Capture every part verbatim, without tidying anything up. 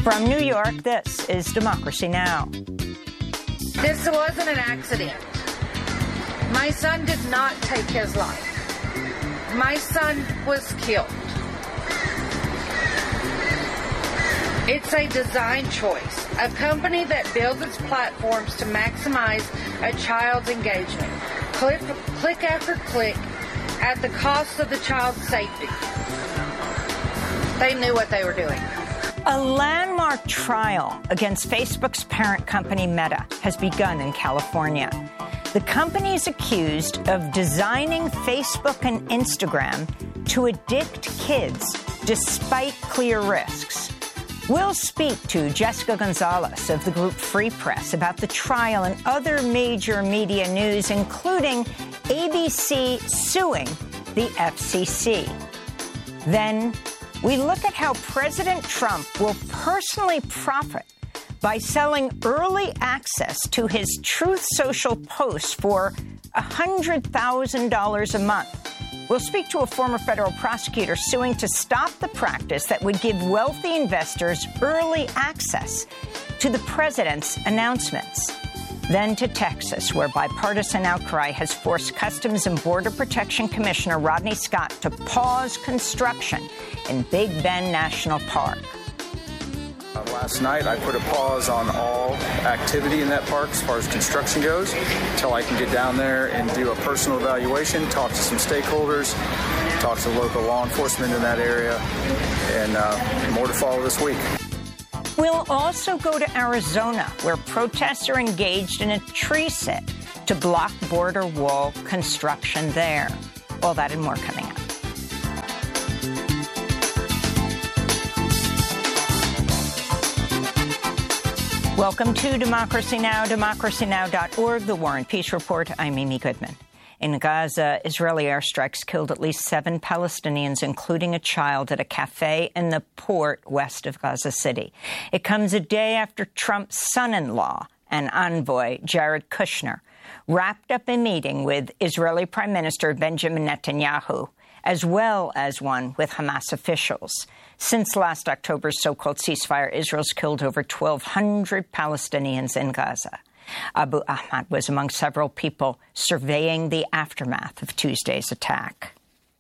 From New York, this is Democracy Now! This wasn't an accident. My son did not take his life. My son was killed. It's a design choice. A company that builds its platforms to maximize a child's engagement. Click, click after click at the cost of the child's safety. They knew what they were doing. A landmark trial against Facebook's parent company Meta has begun in California. The company is accused of designing Facebook and Instagram to addict kids despite clear risks. We'll speak to Jessica Gonzalez of the group Free Press about the trial and other major media news, including A B C suing the F C C. Then we look at how President Trump will personally profit by selling early access to his Truth Social posts for one hundred thousand dollars a month. We'll speak to a former federal prosecutor suing to stop the practice that would give wealthy investors early access to the president's announcements. Then to Texas, where bipartisan outcry has forced Customs and Border Protection Commissioner Rodney Scott to pause construction in Big Bend National Park. Uh, last night, I put a pause on all activity in that park as far as construction goes until I can get down there and do a personal evaluation, talk to some stakeholders, talk to local law enforcement in that area, and uh, more to follow this week. We'll also go to Arizona, where protests are engaged in a tree sit to block border wall construction there. All that and more coming up. Welcome to Democracy Now!, democracy now dot org, the War and Peace Report. I'm Amy Goodman. In Gaza, Israeli airstrikes killed at least seven Palestinians, including a child, at a cafe in the port west of Gaza City. It comes a day after Trump's son-in-law and envoy, Jared Kushner, wrapped up a meeting with Israeli Prime Minister Benjamin Netanyahu, as well as one with Hamas officials. Since last October's so-called ceasefire, Israel's killed over twelve hundred Palestinians in Gaza. Abu Ahmad was among several people surveying the aftermath of Tuesday's attack.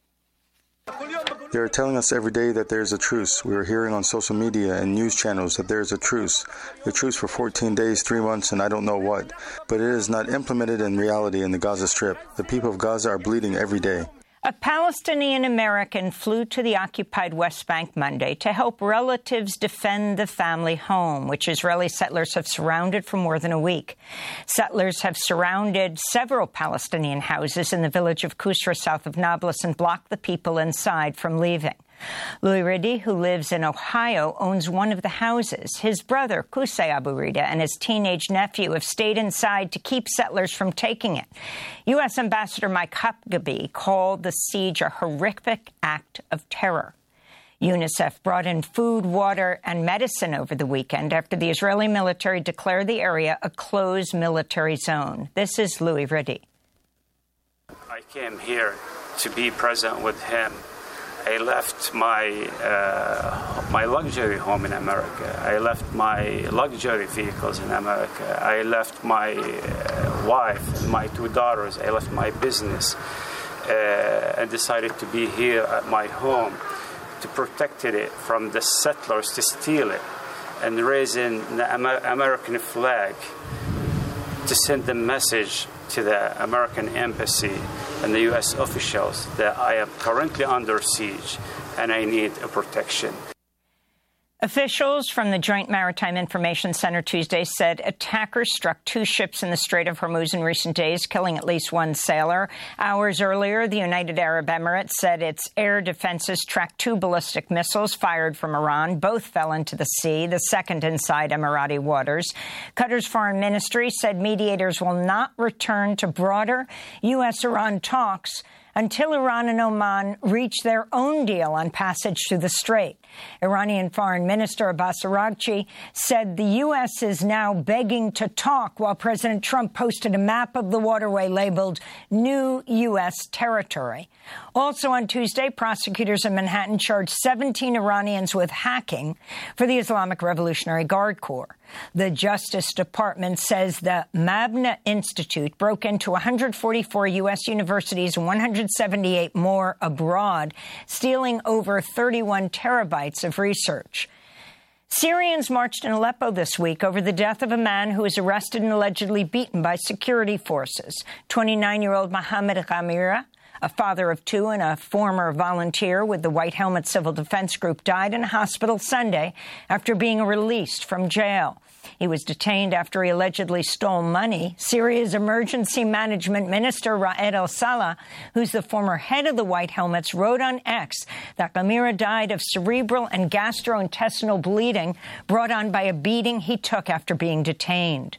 They're telling us every day that there's a truce. We are hearing on social media and news channels that there's a truce. A truce for fourteen days, three months, and I don't know what. But it is not implemented in reality in the Gaza Strip. The people of Gaza are bleeding every day. A Palestinian American flew to the occupied West Bank Monday to help relatives defend the family home, which Israeli settlers have surrounded for more than a week. Settlers have surrounded several Palestinian houses in the village of Kusra, south of Nablus, and blocked the people inside from leaving. Louis Riddy, who lives in Ohio, owns one of the houses. His brother, Qusay Abu Rida, and his teenage nephew have stayed inside to keep settlers from taking it. U S Ambassador Mike Huckabee called the siege a horrific act of terror. UNICEF brought in food, water, and medicine over the weekend after the Israeli military declared the area a closed military zone. This is Louis Riddy. I came here to be present with him. I left my uh, my luxury home in America. I left my luxury vehicles in America. I left my uh, wife, my two daughters. I left my business uh, and decided to be here at my home to protect it from the settlers to steal it and raising the Amer- American flag to send the message to the American embassy and the U S officials that I am currently under siege and I need a protection. Officials from the Joint Maritime Information Center Tuesday said attackers struck two ships in the Strait of Hormuz in recent days, killing at least one sailor. Hours earlier, the United Arab Emirates said its air defenses tracked two ballistic missiles fired from Iran. Both fell into the sea, the second inside Emirati waters. Qatar's foreign ministry said mediators will not return to broader U S Iran talks until Iran and Oman reach their own deal on passage through the strait. Iranian Foreign Minister Abbas Araghchi said the U S is now begging to talk, while President Trump posted a map of the waterway labeled New U S Territory. Also on Tuesday, prosecutors in Manhattan charged seventeen Iranians with hacking for the Islamic Revolutionary Guard Corps. The Justice Department says the Mabna Institute broke into one hundred forty-four U S universities and one hundred seventy-eight more abroad, stealing over thirty-one terabytes of research. Syrians marched in Aleppo this week over the death of a man who was arrested and allegedly beaten by security forces. twenty-nine-year-old Mohammed Ghamira, a father of two and a former volunteer with the White Helmet Civil Defense Group, died in a hospital Sunday after being released from jail. He was detained after he allegedly stole money. Syria's emergency management minister, Raed al-Salah, who's the former head of the White Helmets, wrote on X that Ghamira died of cerebral and gastrointestinal bleeding brought on by a beating he took after being detained.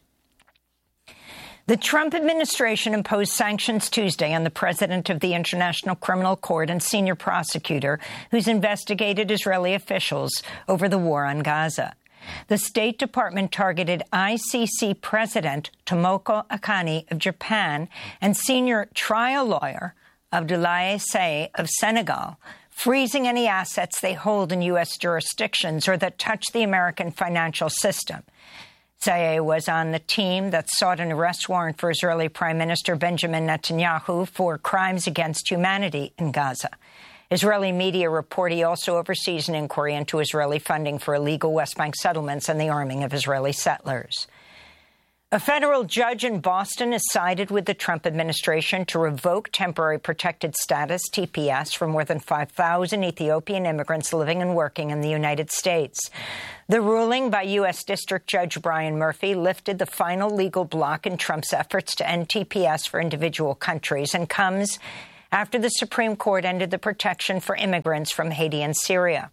The Trump administration imposed sanctions Tuesday on the president of the International Criminal Court and senior prosecutor who's investigated Israeli officials over the war on Gaza. The State Department targeted I C C President Tomoko Akani of Japan and senior trial lawyer Abdoulaye Seye of Senegal, freezing any assets they hold in U S jurisdictions or that touch the American financial system. Seye was on the team that sought an arrest warrant for Israeli Prime Minister Benjamin Netanyahu for crimes against humanity in Gaza. Israeli media report he also oversees an inquiry into Israeli funding for illegal West Bank settlements and the arming of Israeli settlers. A federal judge in Boston has sided with the Trump administration to revoke temporary protected status, T P S, for more than five thousand Ethiopian immigrants living and working in the United States. The ruling by U S District Judge Brian Murphy lifted the final legal block in Trump's efforts to end T P S for individual countries and comes after the Supreme Court ended the protection for immigrants from Haiti and Syria.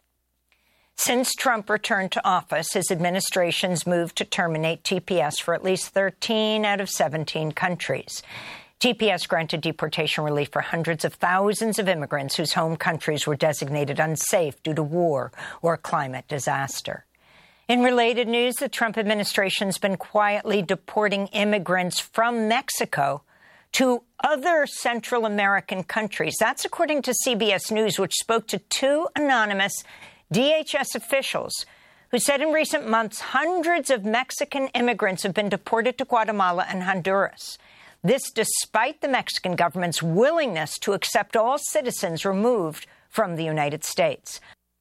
Since Trump returned to office, his administration's moved to terminate T P S for at least thirteen out of seventeen countries. T P S granted deportation relief for hundreds of thousands of immigrants whose home countries were designated unsafe due to war or climate disaster. In related news, the Trump administration's been quietly deporting immigrants from Mexico to other Central American countries. That's according to C B S News, which spoke to two anonymous D H S officials who said in recent months hundreds of Mexican immigrants have been deported to Guatemala and Honduras. This despite the Mexican government's willingness to accept all citizens removed from the United States.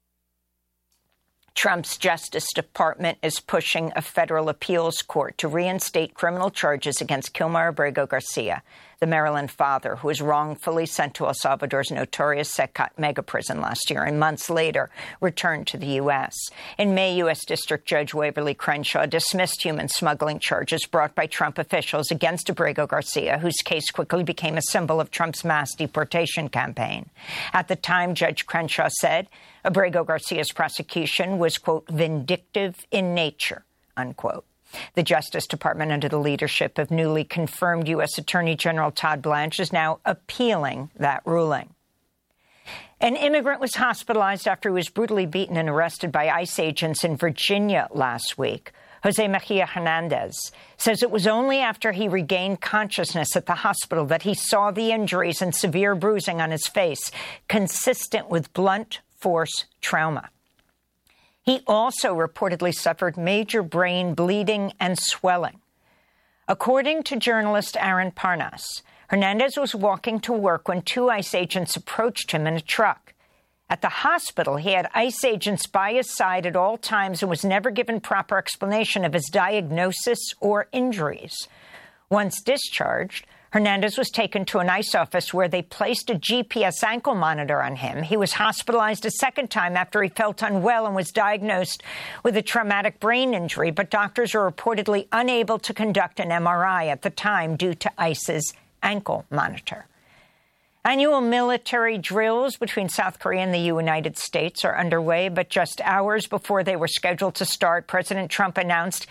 Trump's Justice Department is pushing a federal appeals court to reinstate criminal charges against Kilmar Abrego Garcia, the Maryland father who was wrongfully sent to El Salvador's notorious Secat mega prison last year and months later returned to the U S. In May, U S District Judge Waverly Crenshaw dismissed human smuggling charges brought by Trump officials against Abrego Garcia, whose case quickly became a symbol of Trump's mass deportation campaign. At the time, Judge Crenshaw said Abrego Garcia's prosecution was, quote, vindictive in nature, unquote. The Justice Department, under the leadership of newly confirmed U S Attorney General Todd Blanche, is now appealing that ruling. An immigrant was hospitalized after he was brutally beaten and arrested by ICE agents in Virginia last week. Jose Mejia Hernandez says it was only after he regained consciousness at the hospital that he saw the injuries and severe bruising on his face, consistent with blunt force trauma. He also reportedly suffered major brain bleeding and swelling. According to journalist Aaron Parnas, Hernandez was walking to work when two ICE agents approached him in a truck. At the hospital, he had ICE agents by his side at all times and was never given proper explanation of his diagnosis or injuries. Once discharged, Hernandez was taken to an ICE office where they placed a G P S ankle monitor on him. He was hospitalized a second time after he felt unwell and was diagnosed with a traumatic brain injury, but doctors were reportedly unable to conduct an M R I at the time due to ICE's ankle monitor. Annual military drills between South Korea and the United States are underway, but just hours before they were scheduled to start, President Trump announced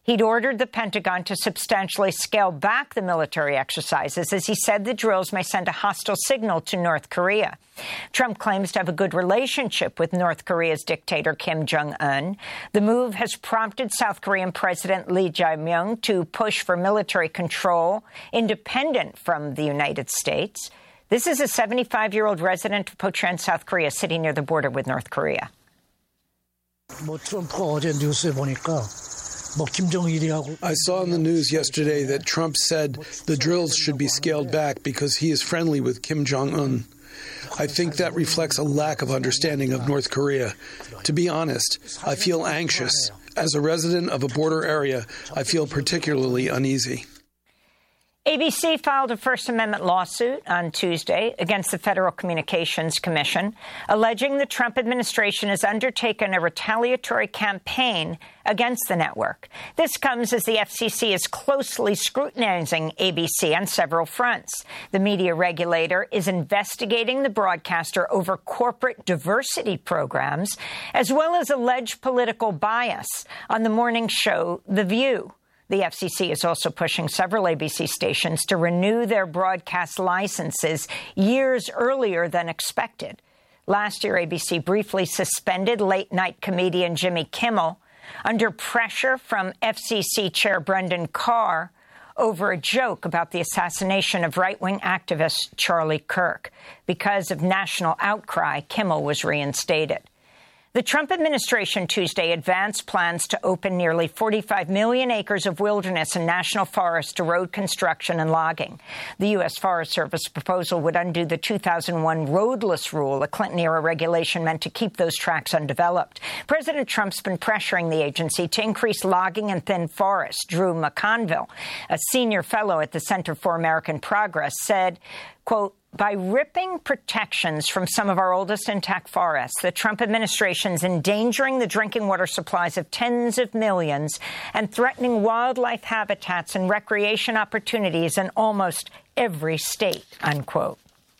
He'd ordered the Pentagon to substantially scale back the military exercises, as he said the drills may send a hostile signal to North Korea. Trump claims to have a good relationship with North Korea's dictator Kim Jong-un. The move has prompted South Korean President Lee Jae-myung to push for military control independent from the United States. This is a seventy-five-year-old resident of Pocheon, South Korea, sitting near the border with North Korea. 뭐 트럼프가 어제 뉴스에 보니까 뭐 김정일이하고 I saw in the news yesterday that Trump said the drills should be scaled back because he is friendly with Kim Jong-un. I think that reflects a lack of understanding of North Korea. To be honest, I feel anxious. As a resident of a border area, I feel particularly uneasy. A B C filed a First Amendment lawsuit on Tuesday against the Federal Communications Commission, alleging the Trump administration has undertaken a retaliatory campaign against the network. This comes as the F C C is closely scrutinizing A B C on several fronts. The media regulator is investigating the broadcaster over corporate diversity programs, as well as alleged political bias on the morning show The View. The F C C is also pushing several A B C stations to renew their broadcast licenses years earlier than expected. Last year, A B C briefly suspended late-night comedian Jimmy Kimmel under pressure from F C C Chair Brendan Carr over a joke about the assassination of right-wing activist Charlie Kirk. Because of national outcry, Kimmel was reinstated. The Trump administration Tuesday advanced plans to open nearly forty-five million acres of wilderness and national forests to road construction and logging. The U S Forest Service proposal would undo the two thousand one roadless rule, a Clinton-era regulation meant to keep those tracts undeveloped. President Trump's been pressuring the agency to increase logging and thin forests. Drew McConville, a senior fellow at the Center for American Progress, said, quote, by ripping protections from some of our oldest intact forests, the Trump administration's endangering the drinking water supplies of tens of millions and threatening wildlife habitats and recreation opportunities in almost every state, unquote.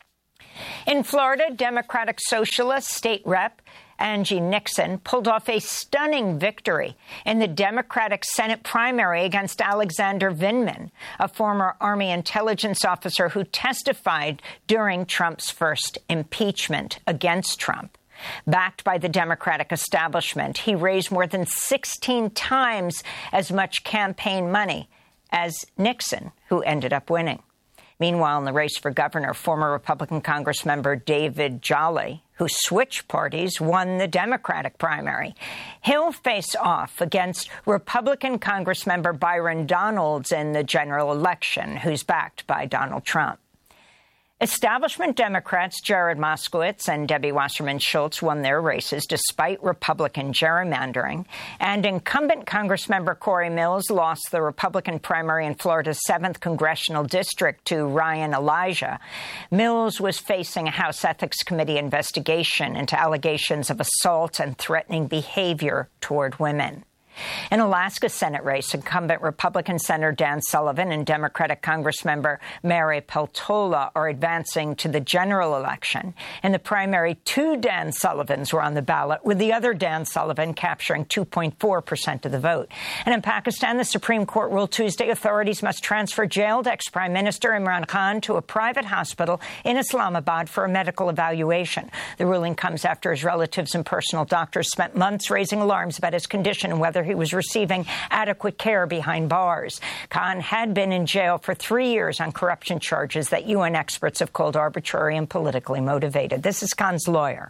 In Florida, Democratic Socialist State Rep Angie Nixon pulled off a stunning victory in the Democratic Senate primary against Alexander Vindman, a former Army intelligence officer who testified during Trump's first impeachment against Trump. Backed by the Democratic establishment, he raised more than sixteen times as much campaign money as Nixon, who ended up winning. Meanwhile, in the race for governor, former Republican Congressmember David Jolly, who switched parties, won the Democratic primary. He'll face off against Republican Congressmember Byron Donalds in the general election, who's backed by Donald Trump. Establishment Democrats Jared Moskowitz and Debbie Wasserman Schultz won their races despite Republican gerrymandering, and incumbent Congressmember Corey Mills lost the Republican primary in Florida's seventh Congressional District to Ryan Elijah. Mills was facing a House Ethics Committee investigation into allegations of assault and threatening behavior toward women. In Alaska's Senate race, incumbent Republican Senator Dan Sullivan and Democratic Congressmember Mary Peltola are advancing to the general election. In the primary, two Dan Sullivans were on the ballot, with the other Dan Sullivan capturing two point four percent of the vote. And in Pakistan, the Supreme Court ruled Tuesday authorities must transfer jailed ex-Prime Minister Imran Khan to a private hospital in Islamabad for a medical evaluation. The ruling comes after his relatives and personal doctors spent months raising alarms about his condition and whether he was receiving adequate care behind bars. Khan had been in jail for three years on corruption charges that U N experts have called arbitrary and politically motivated. This is Khan's lawyer.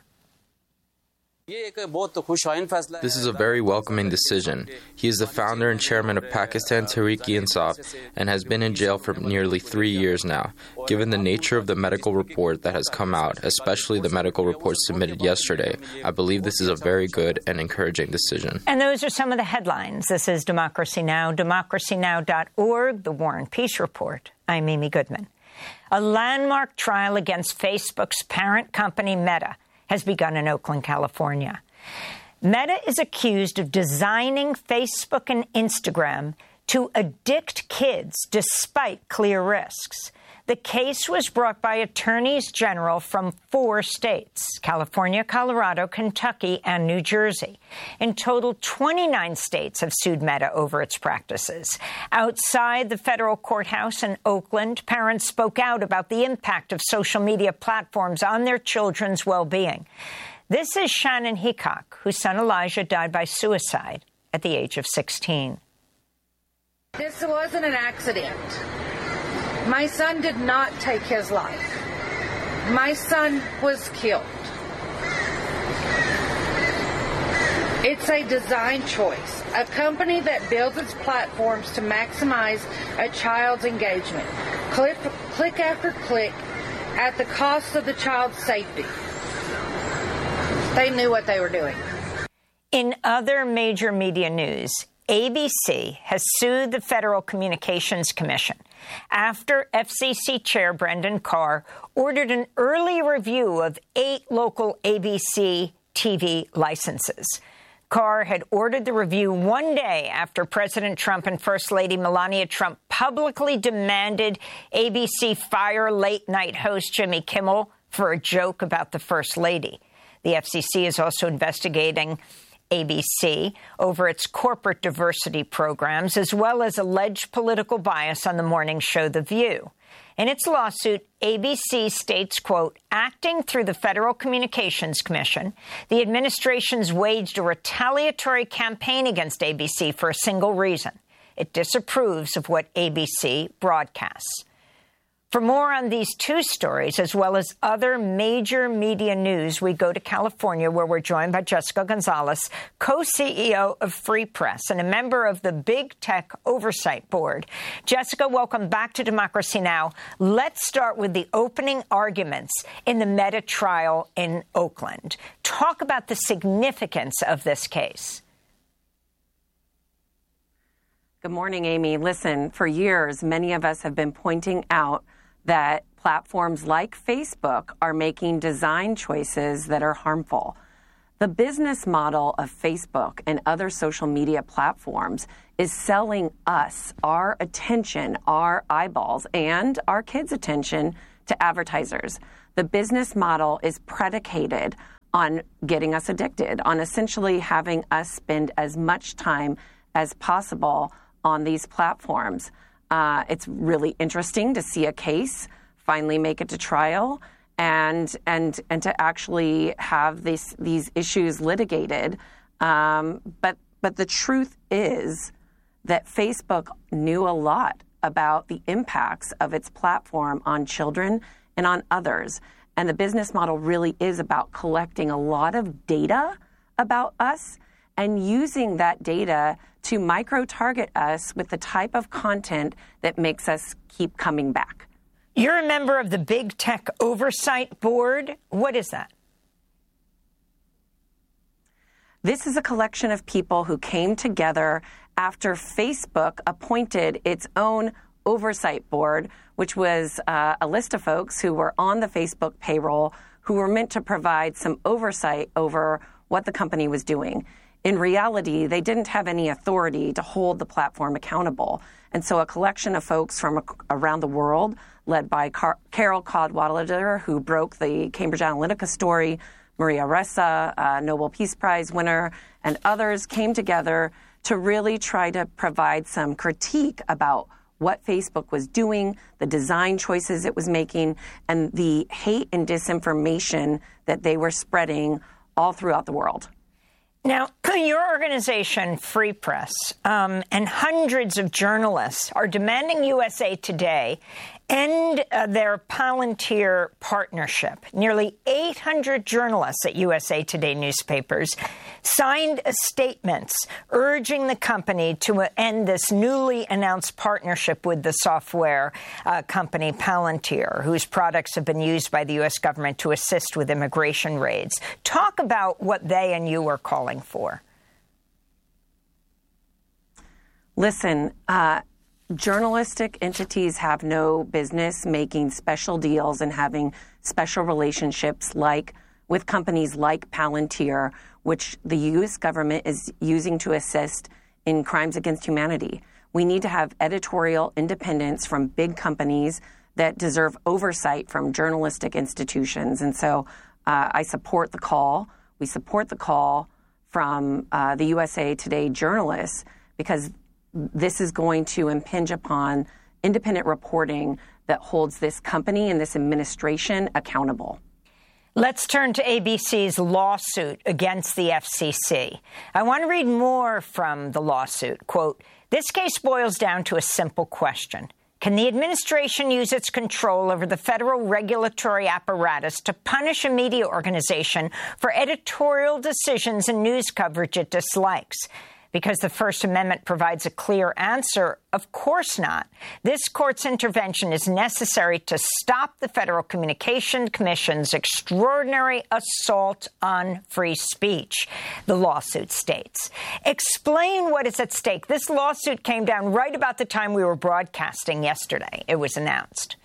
This is a very welcoming decision. He is the founder and chairman of Pakistan Tehreek-e-Insaf and has been in jail for nearly three years now. Given the nature of the medical report that has come out, especially the medical report submitted yesterday, I believe this is a very good and encouraging decision. And those are some of the headlines. This is Democracy Now!, democracy now dot org, The War and Peace Report. I'm Amy Goodman. A landmark trial against Facebook's parent company, Meta, has begun in Oakland, California. Meta is accused of designing Facebook and Instagram to addict kids despite clear risks. The case was brought by attorneys general from four states, California, Colorado, Kentucky, and New Jersey. In total, twenty-nine states have sued Meta over its practices. Outside the federal courthouse in Oakland, parents spoke out about the impact of social media platforms on their children's well-being. This is Shannon Heacock, whose son Elijah died by suicide at the age of sixteen. This wasn't an accident. My son did not take his life. My son was killed. It's a design choice. A company that builds its platforms to maximize a child's engagement. Click, click after click at the cost of the child's safety. They knew what they were doing. In other major media news, A B C has sued the Federal Communications Commission after F C C Chair Brendan Carr ordered an early review of eight local A B C T V licenses. Carr had ordered the review one day after President Trump and First Lady Melania Trump publicly demanded A B C fire late-night host Jimmy Kimmel for a joke about the First Lady. The F C C is also investigating A B C over its corporate diversity programs, as well as alleged political bias on the morning show The View. In its lawsuit, A B C states, quote, acting through the Federal Communications Commission, the administration's waged a retaliatory campaign against A B C for a single reason. It disapproves of what A B C broadcasts. For more on these two stories, as well as other major media news, we go to California, where we're joined by Jessica Gonzalez, co-C E O of Free Press and a member of the Big Tech Oversight Board. Jessica, welcome back to Democracy Now! Let's start with the opening arguments in the Meta trial in Oakland. Talk about the significance of this case. Good morning, Amy. Listen, for years, many of us have been pointing out that platforms like Facebook are making design choices that are harmful. The business model of Facebook and other social media platforms is selling us, our attention, our eyeballs, and our kids' attention to advertisers. The business model is predicated on getting us addicted, on essentially having us spend as much time as possible on these platforms. Uh, it's really interesting to see a case finally make it to trial and and and to actually have this, these issues litigated. Um, but but the truth is that Facebook knew a lot about the impacts of its platform on children and on others. And the business model really is about collecting a lot of data about us and using that data to micro-target us with the type of content that makes us keep coming back. You're a member of the Big Tech Oversight Board. What is that? This is a collection of people who came together after Facebook appointed its own oversight board, which was uh, a list of folks who were on the Facebook payroll who were meant to provide some oversight over what the company was doing. In reality, they didn't have any authority to hold the platform accountable. And so a collection of folks from around the world, led by Car- Carol Cadwalader, who broke the Cambridge Analytica story, Maria Ressa, a Nobel Peace Prize winner, and others came together to really try to provide some critique about what Facebook was doing, the design choices it was making, and the hate and disinformation that they were spreading all throughout the world. Now, your organization, Free Press, um, and hundreds of journalists are demanding U S A Today end uh, their Palantir partnership. Nearly eight hundred journalists at U S A Today newspapers signed statements urging the company to end this newly announced partnership with the software uh, company Palantir, whose products have been used by the U S government to assist with immigration raids. Talk about what they and you are calling for. Listen, uh, journalistic entities have no business making special deals and having special relationships like with companies like Palantir, which the U S government is using to assist in crimes against humanity. We need to have editorial independence from big companies that deserve oversight from journalistic institutions. And so uh, I support the call. We support the call from uh, the U S A Today journalists, because this is going to impinge upon independent reporting that holds this company and this administration accountable. Let's turn to A B C's lawsuit against the F C C. I want to read more from the lawsuit. Quote, "This case boils down to a simple question. Can the administration use its control over the federal regulatory apparatus to punish a media organization for editorial decisions and news coverage it dislikes? Because the First Amendment provides a clear answer, of course not. This court's intervention is necessary to stop the Federal Communications Commission's extraordinary assault on free speech," the lawsuit states. Explain what is at stake. This lawsuit came down right about the time we were broadcasting yesterday. It was announced.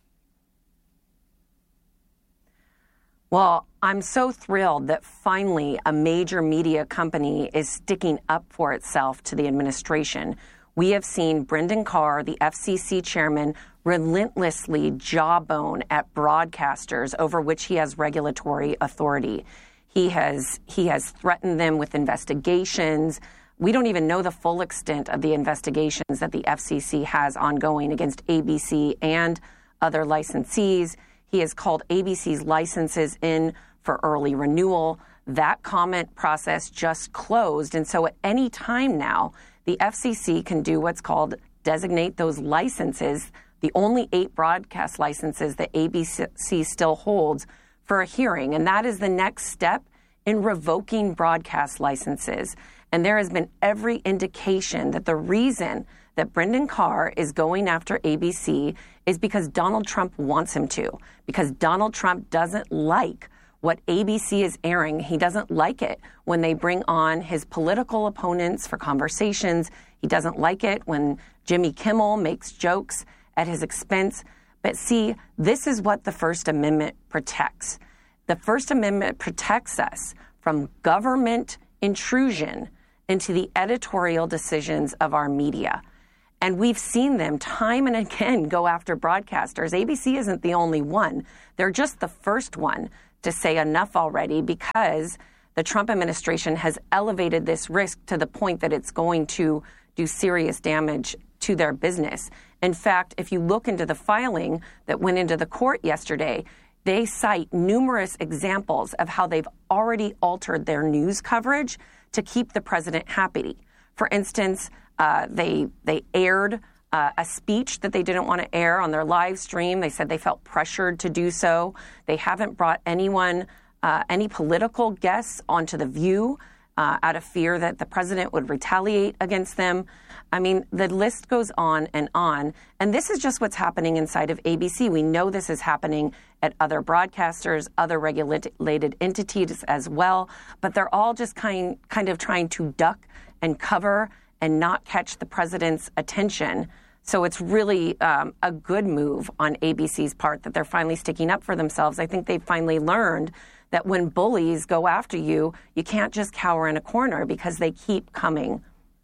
Well, I'm so thrilled that finally a major media company is sticking up for itself to the administration. We have seen Brendan Carr, the F C C chairman, relentlessly jawbone at broadcasters over which he has regulatory authority. He has he has threatened them with investigations. We don't even know the full extent of the investigations that the F C C has ongoing against A B C and other licensees. He has called A B C's licenses in for early renewal. That comment process just closed. And so at any time now, the F C C can do what's called designate those licenses, the only eight broadcast licenses that A B C still holds, for a hearing. And that is the next step in revoking broadcast licenses. And there has been every indication that the reason that Brendan Carr is going after A B C is because Donald Trump wants him to, because Donald Trump doesn't like what A B C is airing. He doesn't like it when they bring on his political opponents for conversations. He doesn't like it when Jimmy Kimmel makes jokes at his expense. But see, this is what the First Amendment protects. The First Amendment protects us from government intrusion into the editorial decisions of our media. And we've seen them time and again go after broadcasters. A B C isn't the only one. They're just the first one to say enough already, because the Trump administration has elevated this risk to the point that it's going to do serious damage to their business. In fact, if you look into the filing that went into the court yesterday, they cite numerous examples of how they've already altered their news coverage to keep the president happy. For instance, uh, they they aired uh, a speech that they didn't want to air on their live stream. They said they felt pressured to do so. They haven't brought anyone, uh, any political guests onto The View uh, out of fear that the president would retaliate against them. I mean, the list goes on and on. And this is just what's happening inside of A B C. We know this is happening at other broadcasters, other regulated entities as well. But they're all just kind, kind of trying to duck and cover and not catch the president's attention. So it's really um, a good move on A B C's part that they're finally sticking up for themselves. I think they've finally learned that when bullies go after you, you can't just cower in a corner, because they keep coming.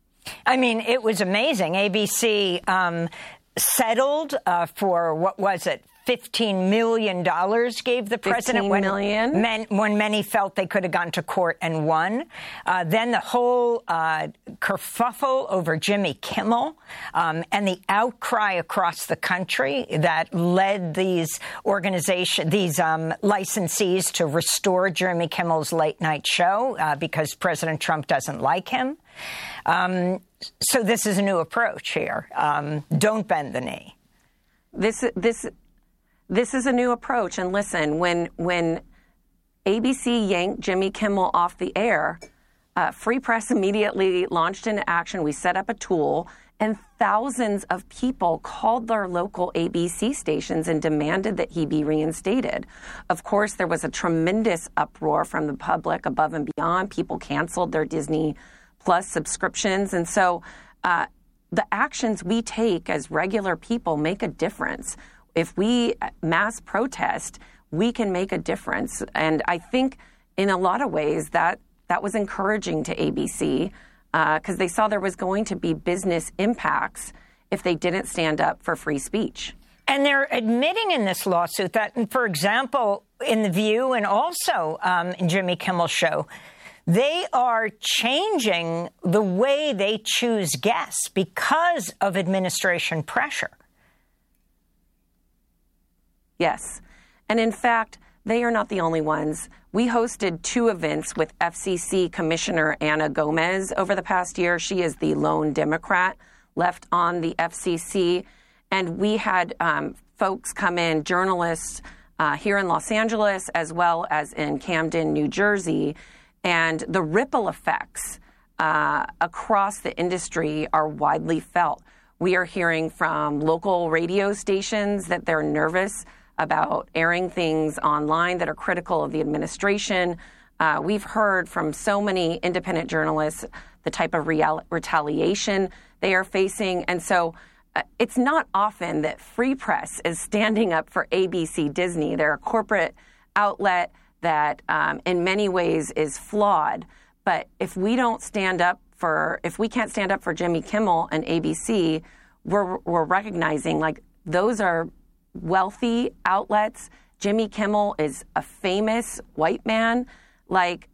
I mean, it was amazing. A B C um, settled uh, for, what was it, fifteen million dollars gave the president when, men, when many felt they could have gone to court and won. Uh, then the whole uh, kerfuffle over Jimmy Kimmel um, and the outcry across the country that led these organizations, these um, licensees to restore Jimmy Kimmel's late night show uh, because President Trump doesn't like him. Um, so this is a new approach here. Um, don't bend the knee. This this. This is a new approach. And listen, when when A B C yanked Jimmy Kimmel off the air, uh, Free Press immediately launched into action. We set up a tool, and thousands of people called their local A B C stations and demanded that he be reinstated. Of course, there was a tremendous uproar from the public above and beyond. People canceled their Disney Plus subscriptions. And so uh, the actions we take as regular people make a difference. If we mass protest, we can make a difference. And I think in a lot of ways that that was encouraging to A B C because uh, they saw there was going to be business impacts if they didn't stand up for free speech. And they're admitting in this lawsuit that, for example, in The View and also um, in Jimmy Kimmel's show, they are changing the way they choose guests because of administration pressure. Yes. And in fact, they are not the only ones. We hosted two events with F C C Commissioner Ana Gomez over the past year. She is the lone Democrat left on the F C C. And we had um, folks come in, journalists uh, here in Los Angeles, as well as in Camden, New Jersey. And the ripple effects uh, across the industry are widely felt. We are hearing from local radio stations that they're nervous about airing things online that are critical of the administration. Uh, we've heard from so many independent journalists the type of real- retaliation they are facing. And so uh, it's not often that Free Press is standing up for A B C Disney. They're a corporate outlet that um, in many ways is flawed. But if we don't stand up for, if we can't stand up for Jimmy Kimmel and A B C, we're, we're recognizing like those are wealthy outlets. Jimmy Kimmel is a famous white man. Like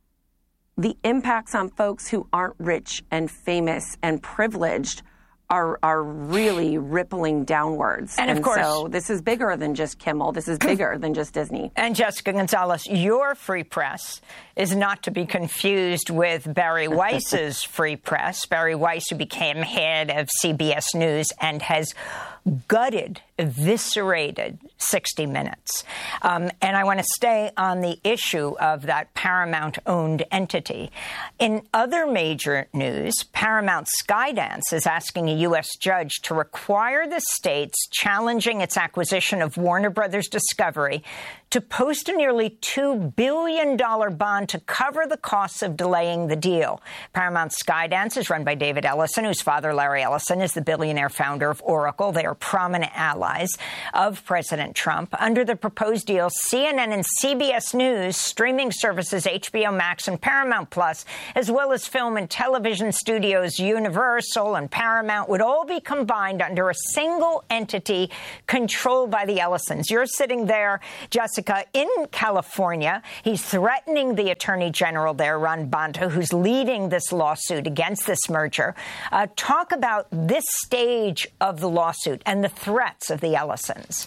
the impacts on folks who aren't rich and famous and privileged are are really rippling downwards. And of and course, so this is bigger than just Kimmel. This is bigger than just Disney. And Jessica Gonzalez, your Free Press is not to be confused with Barry Weiss's Free Press. Barry Weiss, who became head of C B S News and has gutted, eviscerated sixty minutes. Um, and I want to stay on the issue of that Paramount-owned entity. In other major news, Paramount Skydance is asking a U S judge to require the states challenging its acquisition of Warner Brothers Discovery to post a nearly two billion dollars bond to cover the costs of delaying the deal. Paramount Skydance is run by David Ellison, whose father, Larry Ellison, is the billionaire founder of Oracle. They are prominent allies of President Trump. Under the proposed deal, C N N and C B S News, streaming services H B O Max and Paramount Plus, as well as film and television studios Universal and Paramount, would all be combined under a single entity controlled by the Ellisons. You're sitting there, Jessica, in California. He's threatening the Attorney General there, Ron Bonta, who's leading this lawsuit against this merger. Uh, talk about this stage of the lawsuit and the threats of the Ellisons.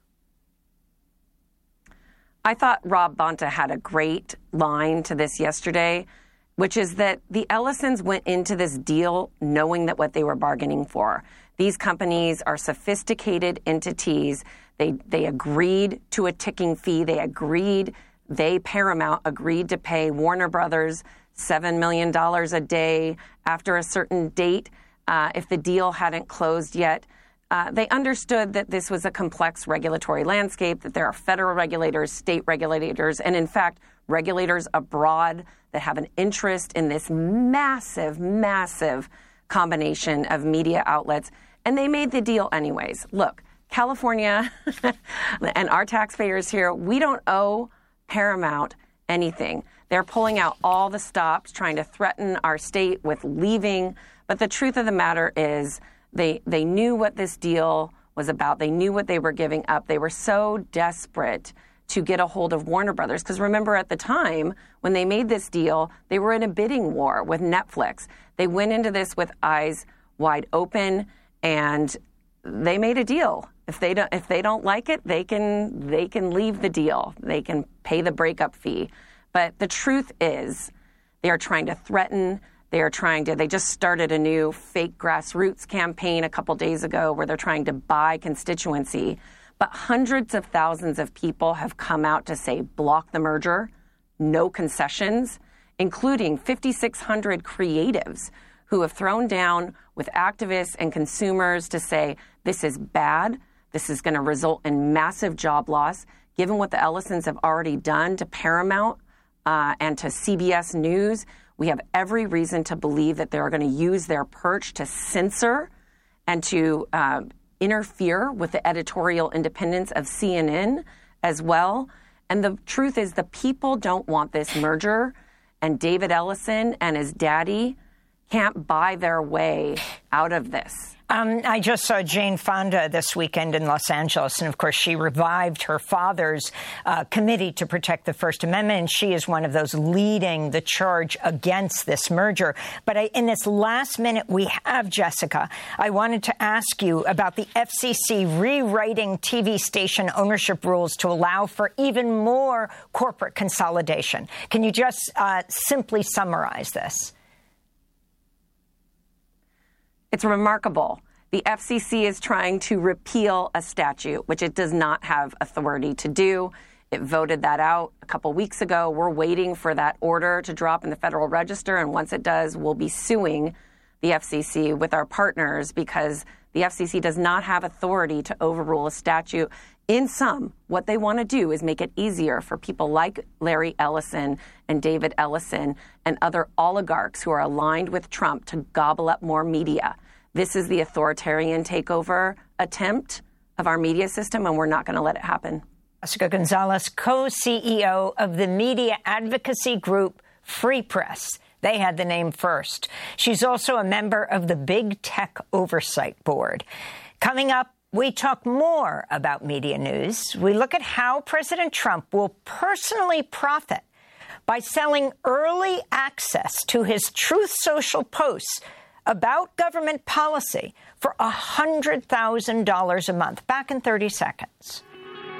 I thought Rob Bonta had a great line to this yesterday, which is that the Ellisons went into this deal knowing that what they were bargaining for. These companies are sophisticated entities. They they agreed to a ticking fee. They agreed, they, Paramount, agreed to pay Warner Brothers seven million dollars a day after a certain date uh, if the deal hadn't closed yet. Uh, they understood that this was a complex regulatory landscape, that there are federal regulators, state regulators, and in fact, regulators abroad that have an interest in this massive, massive combination of media outlets. And they made the deal anyways. Look, California and our taxpayers here, we don't owe Paramount anything. They're pulling out all the stops, trying to threaten our state with leaving. But the truth of the matter is they they knew what this deal was about. They knew what they were giving up. They were so desperate to get a hold of Warner Brothers. Because remember, at the time when they made this deal, they were in a bidding war with Netflix. They went into this with eyes wide open, and they made a deal. If they don't, if they don't like it, they can they can leave the deal. They can pay the breakup fee. But the truth is, they are trying to threaten. They are trying to. They just started a new fake grassroots campaign a couple days ago where they're trying to buy constituency. But hundreds of thousands of people have come out to say block the merger, no concessions, including fifty-six hundred creatives who have thrown down with activists and consumers to say this is bad. This is going to result in massive job loss. Given what the Ellisons have already done to Paramount uh, and to C B S News, we have every reason to believe that they're going to use their perch to censor and to uh, interfere with the editorial independence of C N N as well. And the truth is the people don't want this merger. And David Ellison and his daddy can't buy their way out of this. Um, I just saw Jane Fonda this weekend in Los Angeles, and of course she revived her father's uh, committee to protect the First Amendment, and she is one of those leading the charge against this merger. But I, in this last minute we have, Jessica, I wanted to ask you about the F C C rewriting T V station ownership rules to allow for even more corporate consolidation. Can you just uh, simply summarize this? It's remarkable. The F C C is trying to repeal a statute, which it does not have authority to do. It voted that out a couple weeks ago. We're waiting for that order to drop in the Federal Register, and once it does, we'll be suing the F C C with our partners because the F C C does not have authority to overrule a statute. In sum, what they want to do is make it easier for people like Larry Ellison and David Ellison and other oligarchs who are aligned with Trump to gobble up more media. This is the authoritarian takeover attempt of our media system, and we're not going to let it happen. Jessica Gonzalez, co-C E O of the media advocacy group Free Press. They had the name first. She's also a member of the Big Tech Oversight Board. Coming up, we talk more about media news. We look at how President Trump will personally profit by selling early access to his Truth Social posts about government policy for one hundred thousand dollars a month. Back in thirty seconds.